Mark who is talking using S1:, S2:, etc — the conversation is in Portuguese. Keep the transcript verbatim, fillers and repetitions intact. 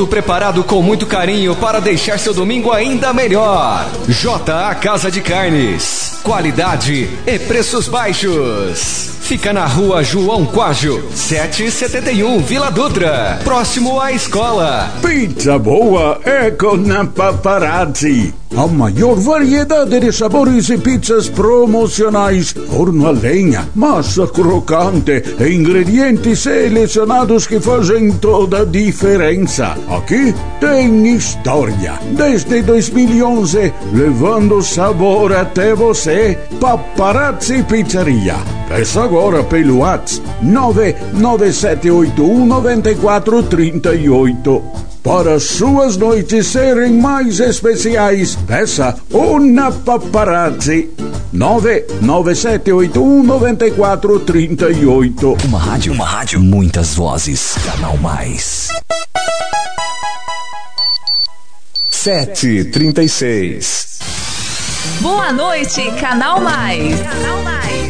S1: Tudo preparado com muito carinho para deixar seu domingo ainda melhor. J A Casa de Carnes. Qualidade e preços baixos. Fica na rua João Quajo, setecentos e setenta e um, Vila Dutra, próximo à escola.
S2: Pizza boa é com a Paparazzi. A maior variedade de sabores e pizzas promocionais, forno a lenha, massa crocante e ingredientes selecionados que fazem toda a diferença. Aqui tem história. Desde dois mil e onze, levando sabor até você. Paparazzi Pizzeria. Peça agora pelo WhatsApp nove nove sete oito um nove quatro três oito. Para suas noites serem mais especiais, peça uma Paparazzi. nove nove sete oito um nove quatro três oito.
S3: Uma rádio, uma rádio, muitas vozes. Canal Mais.
S1: sete e trinta e seis.
S4: Boa noite, Canal Mais. Canal Mais.